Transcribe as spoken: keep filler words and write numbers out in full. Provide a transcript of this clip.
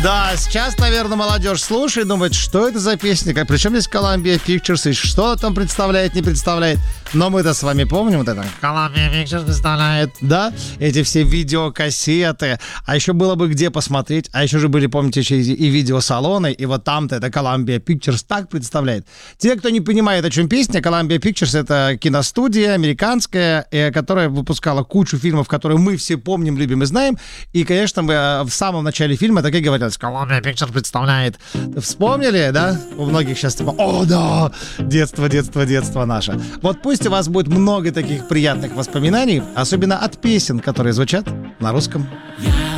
Да, сейчас, наверное, молодежь слушает, думает, что это за песня, как, причем здесь Columbia Pictures, и что там представляет, не представляет. Но мы-то с вами помним вот это. Columbia Pictures представляет, да, эти все видеокассеты. А еще было бы где посмотреть. А еще же были, помните, еще и, и видеосалоны, и вот там-то это Columbia Pictures так представляет. Те, кто не понимает, о чем песня, Columbia Pictures — это киностудия американская, э, которая выпускала кучу фильмов, которые мы все помним, любим и знаем. И, конечно, мы э, в самом начале фильма так и говорилось: Columbia Pictures представляет. Вспомнили, да? У многих сейчас типа: о, да, детство, детство, детство наше. Вот пусть у вас будет много таких приятных воспоминаний, особенно от песен, которые звучат на русском.